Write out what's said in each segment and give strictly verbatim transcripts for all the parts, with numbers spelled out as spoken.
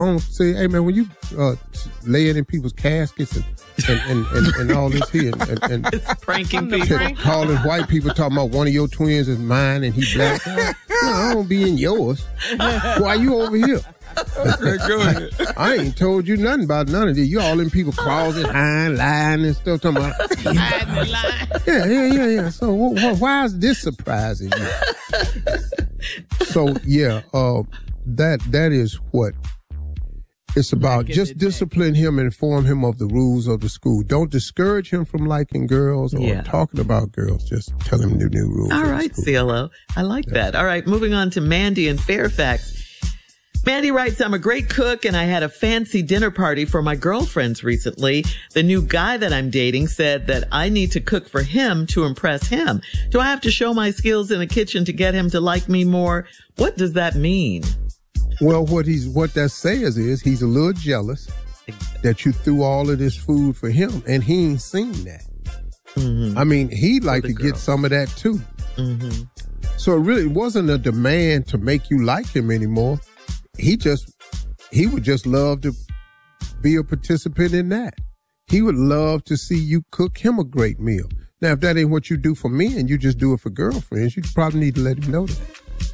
on say, hey man, when you uh, lay it in people's caskets and and, and, and, and all this here and, and, and it's pranking people, calling white people talking about one of your twins is mine and he black. No, I don't be in yours. Why you over here? I, I ain't told you nothing about none of this. You all in people closet, hiding, lying and stuff. Talking about hiding and lying. Yeah, yeah, yeah, yeah. So wh- wh- why is this surprising you? So yeah, uh, that that is what it's about. Just discipline him and inform him of the rules of the school. Don't discourage him from liking girls or yeah. talking about girls. Just tell him the new rules. All right, C L O. I like yeah. that. All right, moving on to Mandy in Fairfax. Mandy writes, I'm a great cook and I had a fancy dinner party for my girlfriends recently. The new guy that I'm dating said that I need to cook for him to impress him. Do I have to show my skills in the kitchen to get him to like me more? What does that mean? Well, what he's what that says is he's a little jealous that you threw all of this food for him and he ain't seen that. Mm-hmm. I mean, he'd like to girl. get some of that too. Mm-hmm. So it really wasn't a demand to make you like him anymore. He just, he would just love to be a participant in that. He would love to see you cook him a great meal. Now, if that ain't what you do for men and you just do it for girlfriends, you probably need to let him know that.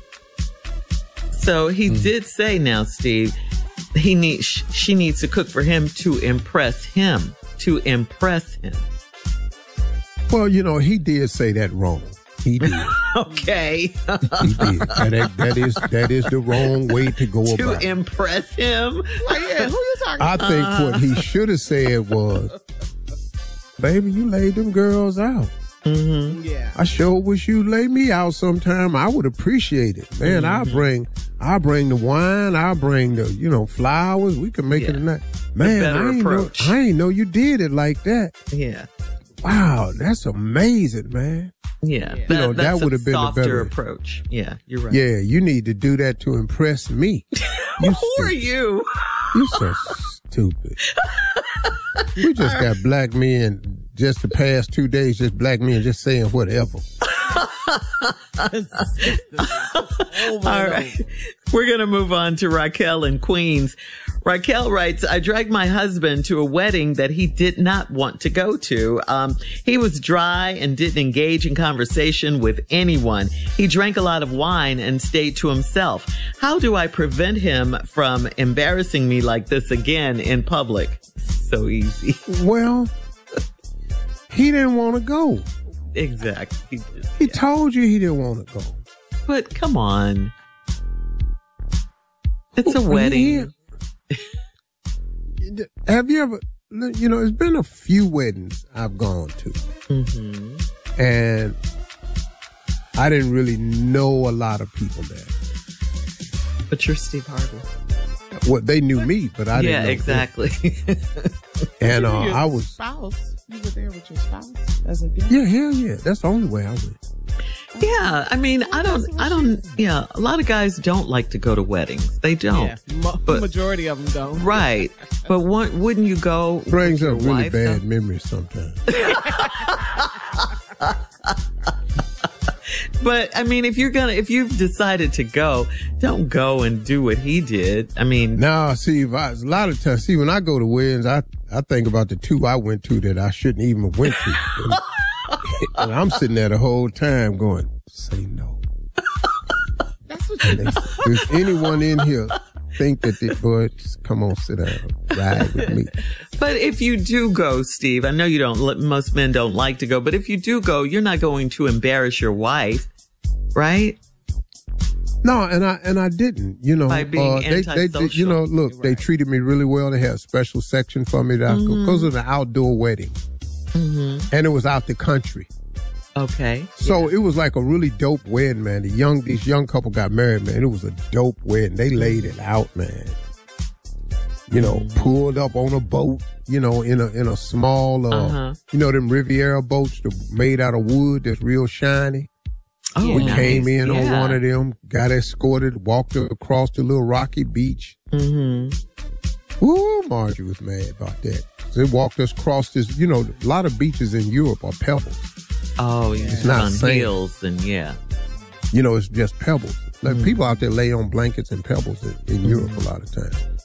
So he mm. did say now, Steve, he needs, she needs to cook for him to impress him, to impress him. Well, you know, he did say that wrong. He did. Okay. He did. That, that is that is the wrong way to go to about it. To impress him? Like, yeah, who you talking I about? think uh, what he should have said was, baby, you laid them girls out. Mm-hmm. Yeah. I sure wish you'd lay me out sometime. I would appreciate it. Man, mm-hmm. I'll bring I'll bring the wine, I'll bring the, you know, flowers. We can make yeah. it a night. Man, I ain't, know, I ain't know you did it like that. Yeah. Wow, that's amazing, man. Yeah, you know, that, that's that would have been a better approach. Yeah, you're right. Yeah, you need to do that to impress me. You Who stupid. are you? You so stupid. We just got right. black men just the past two days, just black men just saying whatever. All right. We're going to move on to Raquel in Queens. Raquel writes, I dragged my husband to a wedding that he did not want to go to. Um, he was dry and didn't engage in conversation with anyone. He drank a lot of wine and stayed to himself. How do I prevent him from embarrassing me like this again in public? So easy. Well, he didn't want to go. Exactly. He, just, he yeah. told you he didn't want to go. But come on. It's a wedding. Have you ever, you know, it's been a few weddings I've gone to. Mm-hmm. And I didn't really know a lot of people there. But you're Steve Harvey. Well, they knew me, but I didn't yeah, know exactly. And uh, I was... spouse. You were there with your spouse as a guest? Yeah, hell yeah. That's the only way I went. Yeah, I mean, I don't, I don't, yeah, a lot of guys don't like to go to weddings. They don't. Yeah, ma- but, majority of them don't. Right. But what, wouldn't you go? Brings up really wife, bad though? memories sometimes. But, I mean, if you're gonna, if you've decided to go, don't go and do what he did. I mean. No, see, if I, a lot of times, see, when I go to weddings, I, I think about the two I went to that I shouldn't even have went to. And, and I'm sitting there the whole time going, say no. That's what you they, does anyone in here think that this boy, just come on, sit down, ride with me? But if you do go, Steve, I know you don't, most men don't like to go, but if you do go, you're not going to embarrass your wife, right? No, and I and I didn't, you know. By being uh, they, they, they, you know, look, right. They treated me really well. They had a special section for me that mm-hmm. I because it was an outdoor wedding, mm-hmm. and it was out the country. Okay. So yeah. it was like a really dope wedding, man. The young, these young couple got married, man. It was a dope wedding. They laid it out, man. You know, mm-hmm. pulled up on a boat, you know, in a, in a small, uh, uh-huh. you know, them Riviera boats made out of wood that's real shiny. Oh, we nice. came in yeah. on one of them, got escorted, walked across the little rocky beach. Mm-hmm. Ooh, Margie was mad about that. They walked us across this, you know, a lot of beaches in Europe are pebbles. Oh, yeah. It's not on sand. Hills and yeah. You know, it's just pebbles. Like mm-hmm. people out there lay on blankets and pebbles in, in mm-hmm. Europe a lot of times.